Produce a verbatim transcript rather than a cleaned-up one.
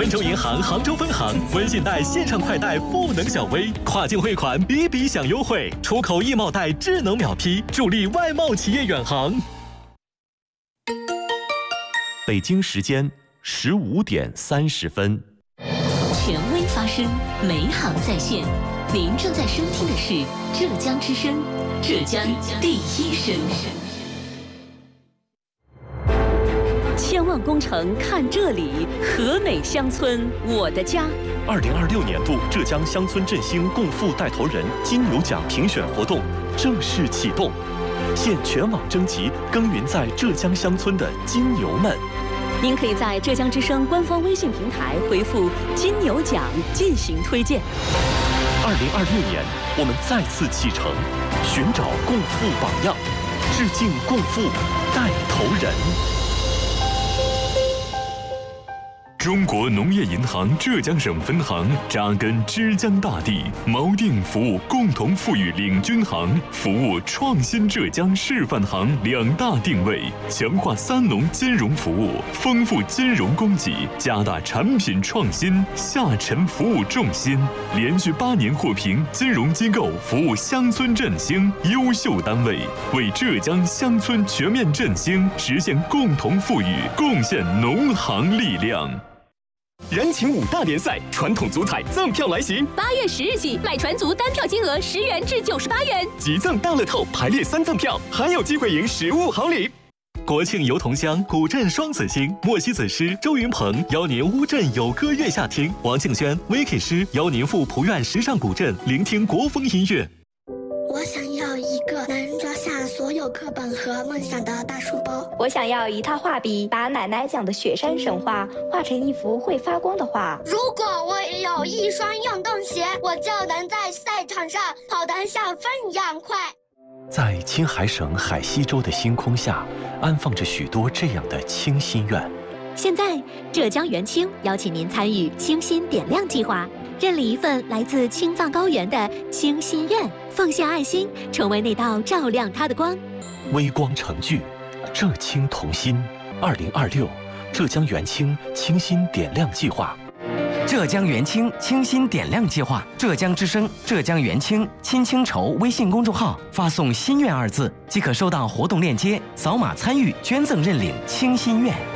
温州银行杭州分行微信贷现场快贷赋能小微，跨境汇款比比享优惠，出口易贸贷智能秒批，助力外贸企业远航。 北京时间十五点三十分。 权威发声，美好在线。您正在收听的是浙江之声，浙江第一声。千万工程看这里，和美乡村我的家。 二零二六年度浙江乡村振兴共富带头人金牛奖评选活动正式启动，现全网征集耕耘在浙江乡村的金牛们。 您可以在浙江之声官方微信平台回复“金牛奖”进行推荐。 二零二六年，我们再次启程，寻找共富榜样，致敬共富带头人。 中国农业银行浙江省分行扎根之江大地，锚定服务共同富裕领军行、服务创新浙江示范行两大定位，强化三农金融服务，丰富金融供给，加大产品创新，下沉服务重心，连续八年获评金融机构服务乡村振兴优秀单位，为浙江乡村全面振兴实现共同富裕贡献农行力量。 燃情五大联赛，传统足彩赠票来袭。 八月十日起，买船足单票金额十元至九十八元， 即赠大乐透排列三赠票，还有机会赢实物好礼。 国庆游同乡，古镇双子星，莫西子诗、周云鹏邀您乌镇有歌月下听，王庆轩、Vicky 诗邀您赴蒲院时尚古镇聆听国风音乐。 我想要一个能装下所有课本和梦想的大书包。 我想要一套画笔，把奶奶讲的雪山神话画成一幅会发光的画。 如果我也有一双运动鞋，我就能在赛场上跑得像风一样快。 在青海省海西州的星空下，安放着许多这样的清心愿。 现在，浙江元清邀请您参与清心点亮计划，认领一份来自青藏高原的清心愿，奉献爱心，成为那道照亮它的光。 微光成炬，浙青同心。二零二六，浙江元清清心点亮计划。 浙江元清清心点亮计划，浙江之声、浙江元清亲清筹微信公众号发送“心愿”二字，即可收到活动链接，扫码参与捐赠认领清心愿。